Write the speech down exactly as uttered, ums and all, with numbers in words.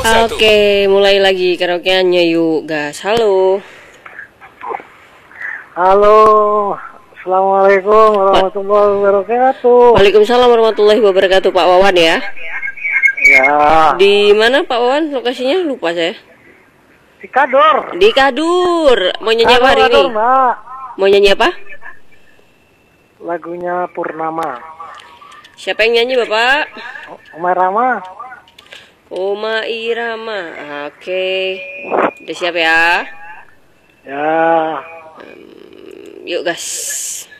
Oke, mulai lagi karaokeannya yuk, gas. Halo. Halo. Assalamualaikum warahmatullahi wabarakatuh. Waalaikumsalam warahmatullahi wabarakatuh, Pak Wawan ya. Ya. Di mana Pak Wawan lokasinya? Lupa saya. Di Kador. Di Kadur. Mau nyanyi apa hari ini? Kador, Mbak. Mau nyanyi apa? Lagunya Purnama. Siapa yang nyanyi, Bapak? Omar Rama. Oma Irama. Oke. Udah siap ya? Ya. Hmm, yuk gas.